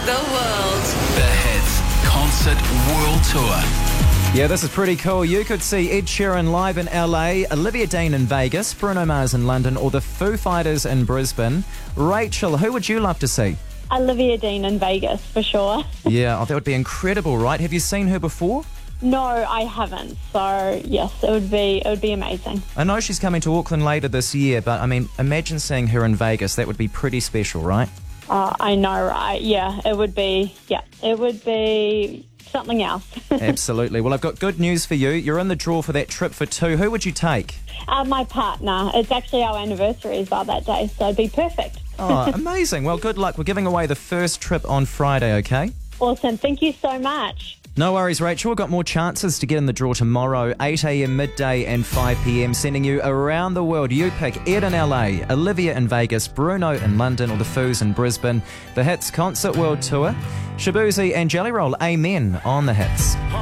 the world. The Hits Concert World Tour. Yeah, this is pretty cool. You could see Ed Sheeran live in LA, Olivia Dean in Vegas, Bruno Mars in London, or the Foo Fighters in Brisbane. Rachel, who would you love to see? Olivia Dean in Vegas, for sure. Yeah, that would be incredible, right? Have you seen her before? No, I haven't. So, yes, it would be amazing. I know she's coming to Auckland later this year, but I mean, imagine seeing her in Vegas. That would be pretty special, right? I know, right? Yeah, it would be something else. Absolutely. Well, I've got good news for you. You're in the draw for that trip for two. Who would you take? My partner. It's actually our anniversary as well that day, so it'd be perfect. Oh, amazing. Well, good luck. We're giving away the first trip on Friday, okay? Awesome. Thank you so much. No worries, Rachel. We've got more chances to get in the draw tomorrow, 8 a.m, midday and 5 p.m, sending you around the world. You pick Ed in LA, Olivia in Vegas, Bruno in London, or the Foos in Brisbane. The Hits Concert World Tour. Shaboozey and Jelly Roll, amen on the hits.